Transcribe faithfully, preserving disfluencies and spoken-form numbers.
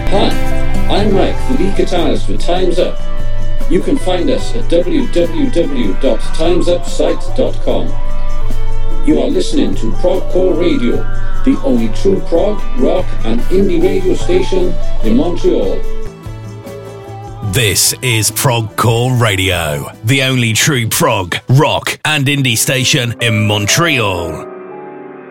Hi, I'm Mike, the lead guitarist with Time's Up. You can find us at w w w dot times up site dot com. You are listening to Progcore Radio, the only true prog, rock and indie radio station in Montreal. This is Progcore Radio, the only true prog, rock and indie station in Montreal.